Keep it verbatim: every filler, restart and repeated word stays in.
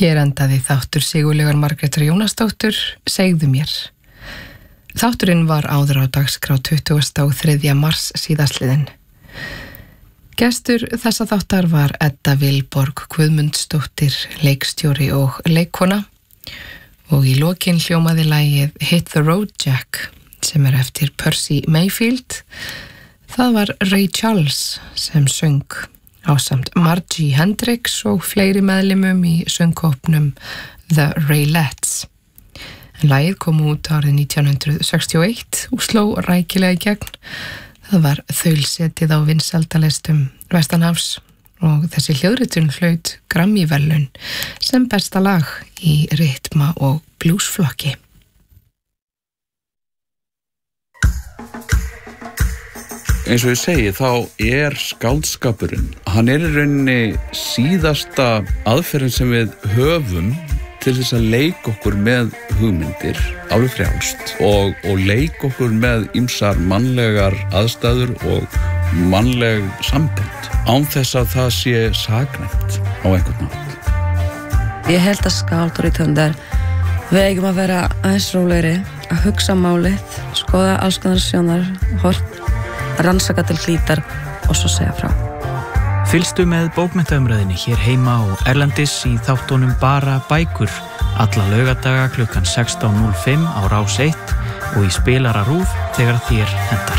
Hér endaði þáttur Sigurlaugar Margrétar Jónasdóttur, Segðu mér. Þátturinn var áður á dagskrá tuttugasta og þriðja mars síðastliðinn. Gestur þessa þáttar var Edda Vilborg Guðmundsdóttir, leikstjóri og leikkona, og í lokin hljómaði lagið Hit the Road Jack sem er eftir Percy Mayfield. Það var Ray Charles sem söng ásamt Margie Hendricks og fleiri meðlimum í söngkópnum The Raylettes. En lagið kom út árið nítján hundruð sextíu og eitt og sló rækilega í gegn. Það var þaulsetið á vinsældalistum vestanhafs og þessi hljóðritun hlaut Grammy-verðlaun sem besta lag í rytma- og bluesflokki. Eins og ég segi, þá er skáldskapurinn, hann er í rauninni síðasta aðferðin sem við höfum til þess að leika okkur með hugmyndir, alveg frjálst, og, og leika okkur með ýmsar mannlegar aðstæður og mannleg sambönd, án þess að það sé saknæmt á einhvern nátt. Ég held að skáld og rithöfundar við eigum að vera aðeins rólegri, að hugsa málið, skoða alls konar sjónar, hort, rannsaka til hlítar og svo segja frá. Fylgstu með bókmenntaumræðinni hér heima og erlendis í þáttunum Bara bækur alla laugardaga klukkan sextán núll fimm á Rás eitt og í spilara RÚV þegar þér hentar.